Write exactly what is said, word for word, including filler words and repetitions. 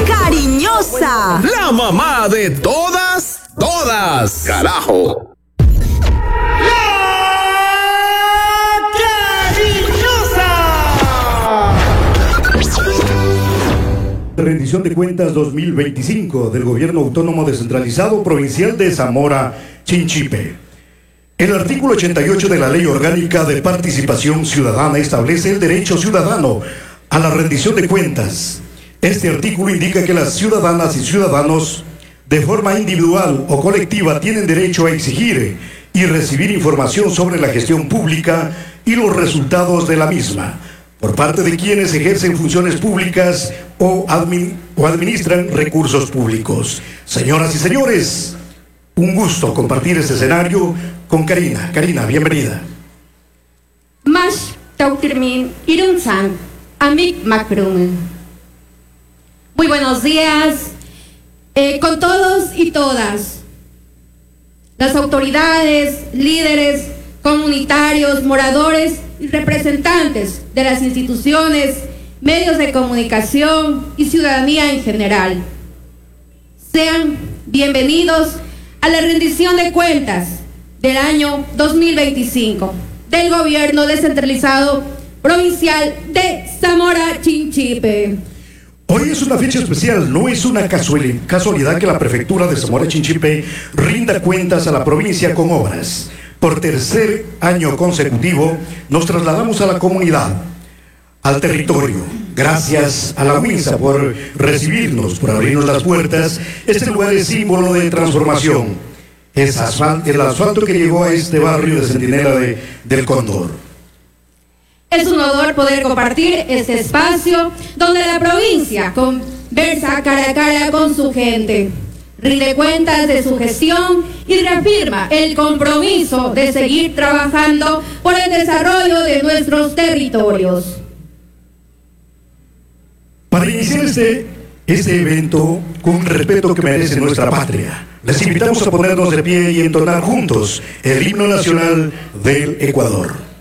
cariñosa, la mamá de todas, todas. Carajo. Rendición de cuentas dos mil veinticinco del Gobierno Autónomo Descentralizado Provincial de Zamora Chinchipe. El artículo ochenta y ocho de la Ley Orgánica de Participación Ciudadana establece el derecho ciudadano a la rendición de cuentas. Este artículo indica que las ciudadanas y ciudadanos, de forma individual o colectiva, tienen derecho a exigir y recibir información sobre la gestión pública y los resultados de la misma, por parte de quienes ejercen funciones públicas o, admin, o administran recursos públicos. Señoras y señores, un gusto compartir este escenario con Karina. Karina, bienvenida. Mash Tautirmin Irunsan, Amik Macrum. Muy buenos días eh, con todos y todas. Las autoridades, líderes, comunitarios, moradores y representantes de las instituciones, medios de comunicación y ciudadanía en general. Sean bienvenidos a la rendición de cuentas del año dos mil veinticinco del Gobierno Descentralizado Provincial de Zamora Chinchipe. Hoy es una fecha especial, no es una casualidad que la Prefectura de Zamora Chinchipe rinda cuentas a la provincia con obras. Por tercer año consecutivo nos trasladamos a la comunidad, al territorio. Gracias a la MINSA por recibirnos, por abrirnos las puertas. Este lugar es símbolo de transformación. Es asfalto, el asfalto que llegó a este barrio de Centinela de, del Cóndor. Es un honor poder compartir este espacio donde la provincia conversa cara a cara con su gente, rinde cuentas de su gestión y reafirma el compromiso de seguir trabajando por el desarrollo de nuestros territorios. Para iniciar este, este evento con el respeto que merece nuestra patria, les invitamos a ponernos de pie y entonar juntos el himno nacional del Ecuador.